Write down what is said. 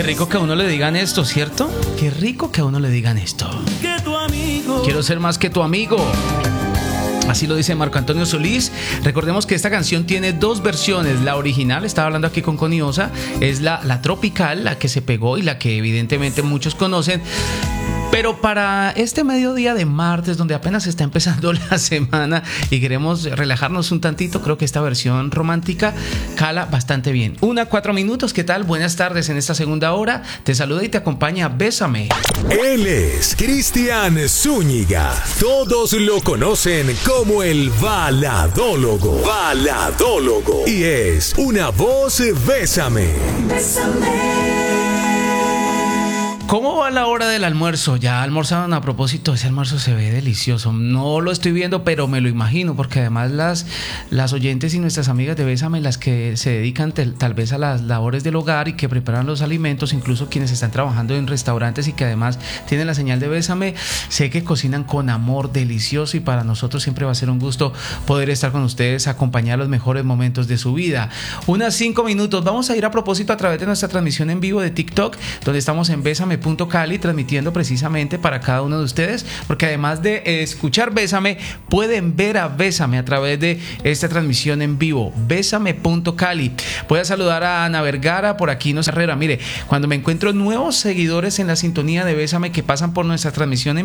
rico que a uno le digan esto, ¿cierto? Qué rico que a uno le digan esto. Quiero ser más que tu amigo. Así lo dice Marco Antonio Solís. Recordemos que esta canción tiene dos versiones. La original, estaba hablando aquí con Coniosa, es la tropical, la que se pegó y la que evidentemente muchos conocen. Pero para este mediodía de martes, donde apenas está empezando la semana y queremos relajarnos un tantito, creo que esta versión romántica cala bastante bien. 1:04 minutos, ¿qué tal? Buenas tardes en esta segunda hora. Te saluda y te acompaña Bésame. Él es Cristian Zúñiga. Todos lo conocen como el baladólogo. Y es una voz Bésame. ¿Cómo va la hora del almuerzo? ¿Ya almorzaron? A propósito, ese almuerzo se ve delicioso. No lo estoy viendo, pero me lo imagino, porque además las oyentes y nuestras amigas de Bésame, las que se dedican tal vez a las labores del hogar y que preparan los alimentos, incluso quienes están trabajando en restaurantes y que además tienen la señal de Bésame, sé que cocinan con amor, delicioso, y para nosotros siempre va a ser un gusto poder estar con ustedes, acompañar los mejores momentos de su vida. 5 minutos. Vamos a ir a propósito a través de nuestra transmisión en vivo de TikTok, donde estamos en Bésame.Cali, transmitiendo precisamente para cada uno de ustedes, porque además de escuchar Bésame, pueden ver a Bésame a través de esta transmisión en vivo, Bésame.Cali. Voy a saludar a Ana Vergara, por aquí nos Herrera. Mire, cuando me encuentro nuevos seguidores en la sintonía de Bésame que pasan por nuestra transmisión en